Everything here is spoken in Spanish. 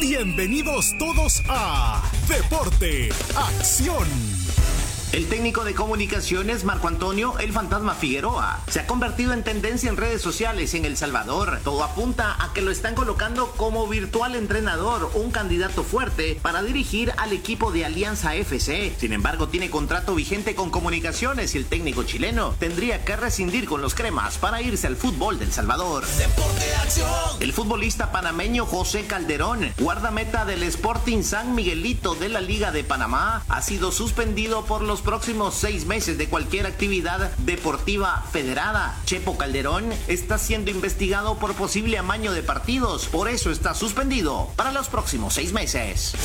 Bienvenidos todos a Deporte Acción. El técnico de comunicaciones Marco Antonio El Fantasma Figueroa se ha convertido en tendencia en redes sociales en El Salvador. Todo apunta a que lo están colocando como virtual entrenador, un candidato fuerte para dirigir al equipo de Alianza FC. Sin embargo, tiene contrato vigente con comunicaciones y el técnico chileno tendría que rescindir con los cremas para irse al fútbol de El Salvador. Deporte Acción. El futbolista panameño José Calderón, guardameta del Sporting San Miguelito de la Liga de Panamá, ha sido suspendido por los próximos 6 meses de cualquier actividad deportiva federada. Chepo Calderón está siendo investigado por posible amaño de partidos, por eso está suspendido para los próximos 6 meses.